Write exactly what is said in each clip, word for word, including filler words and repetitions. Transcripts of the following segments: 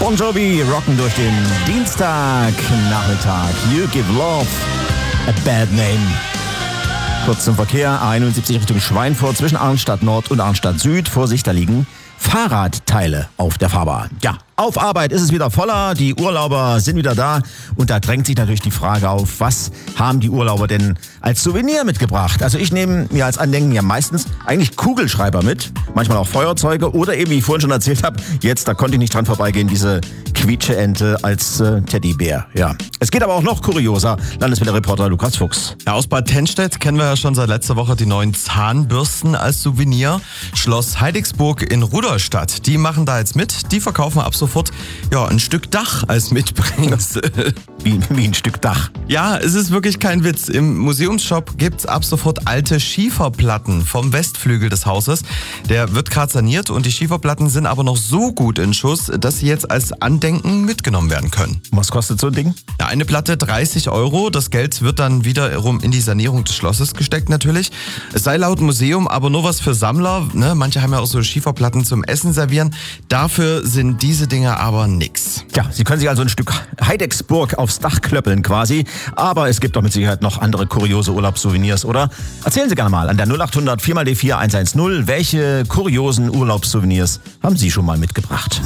Bon Jovi rocken durch den Dienstagnachmittag. You give love a bad name. Kurz zum Verkehr, A einundsiebzig Richtung Schweinfurt zwischen Arnstadt Nord und Arnstadt Süd. Vorsicht, da liegen Fahrradteile auf der Fahrbahn. Ja, auf Arbeit ist es wieder voller, die Urlauber sind wieder da und da drängt sich natürlich die Frage auf, was haben die Urlauber denn als Souvenir mitgebracht? Also ich nehme mir als Andenken ja meistens eigentlich Kugelschreiber mit, manchmal auch Feuerzeuge oder eben, wie ich vorhin schon erzählt habe, jetzt, da konnte ich nicht dran vorbeigehen, diese Quietscheente als äh, Teddybär. Ja. Es geht aber auch noch kurioser. Landeswelle-Reporter Lukas Fuchs. Ja, aus Bad Tennstedt kennen wir ja schon seit letzter Woche die neuen Zahnbürsten als Souvenir. Schloss Heidigsburg in Rudolstadt, die machen da jetzt mit. Die verkaufen ab sofort ja, ein Stück Dach als Mitbringsel. Wie, wie ein Stück Dach. Ja, es ist wirklich kein Witz. Im Museumsshop gibt's ab sofort alte Schieferplatten vom Westflügel des Hauses. Der wird gerade saniert und die Schieferplatten sind aber noch so gut in Schuss, dass sie jetzt als Andenken mitgenommen werden können. Was kostet so ein Ding? Ja, eine Platte dreißig Euro. Das Geld wird dann wiederum in die Sanierung des Schlosses gesteckt natürlich. Es sei laut Museum aber nur was für Sammler. Ne? Manche haben ja auch so Schieferplatten zum Essen servieren. Dafür sind diese Dinge aber nix. Ja, Sie können sich also ein Stück Heidigsburg aufs Dach klöppeln quasi. Aber es gibt doch mit Sicherheit noch andere kuriose Urlaubssouvenirs, oder? Erzählen Sie gerne mal an der null acht hundert vier mal D vier eins eins null. Welche kuriosen Urlaubssouvenirs haben Sie schon mal mitgebracht?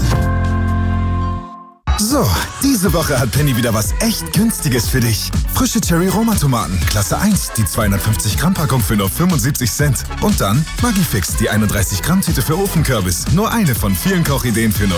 So, diese Woche hat Penny wieder was echt Günstiges für dich. Frische Cherry-Roma-Tomaten, Klasse eins, die zweihundertfünfzig Gramm Packung für nur fünfundsiebzig Cent. Und dann Maggi-Fix, die einunddreißig Gramm Tüte für Ofenkürbis. Nur eine von vielen Kochideen für nur